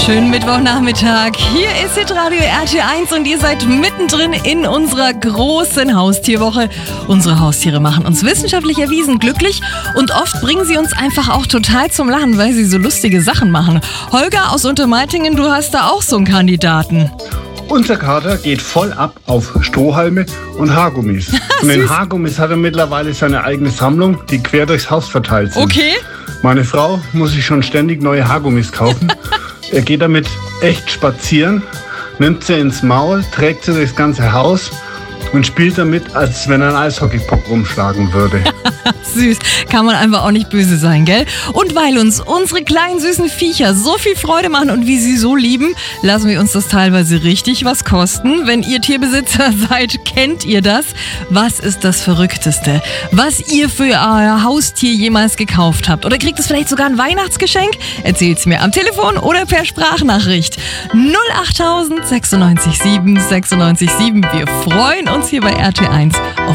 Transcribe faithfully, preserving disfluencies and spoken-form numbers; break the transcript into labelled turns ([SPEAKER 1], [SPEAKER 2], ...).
[SPEAKER 1] Schönen Mittwochnachmittag. Hier ist Hitradio R T eins und ihr seid mittendrin in unserer großen Haustierwoche. Unsere Haustiere machen uns wissenschaftlich erwiesen glücklich und oft bringen sie uns einfach auch total zum Lachen, weil sie so lustige Sachen machen. Holger aus Untermeitingen, du hast da auch so einen Kandidaten.
[SPEAKER 2] Unser Kater geht voll ab auf Strohhalme und Haargummis. Von den Haargummis hat er mittlerweile seine eigene Sammlung, die quer durchs Haus verteilt sind.
[SPEAKER 1] Okay.
[SPEAKER 2] Meine Frau muss sich schon ständig neue Haargummis kaufen. Er geht damit echt spazieren, nimmt sie ins Maul, trägt sie durchs ganze Haus und spielt damit, als wenn er einen Eishockeypuck rumschlagen würde.
[SPEAKER 1] Süß, kann man einfach auch nicht böse sein, gell? Und weil uns unsere kleinen süßen Viecher so viel Freude machen und wir sie so lieben, lassen wir uns das teilweise richtig was kosten. Wenn ihr Tierbesitzer seid, kennt ihr das. Was ist das Verrückteste, was ihr für euer Haustier jemals gekauft habt? Oder kriegt es vielleicht sogar ein Weihnachtsgeschenk? Erzählt's mir am Telefon oder per Sprachnachricht. null acht tausend sechsundneunzig sieben sechsundneunzig sieben. Wir freuen uns hier bei R T eins auf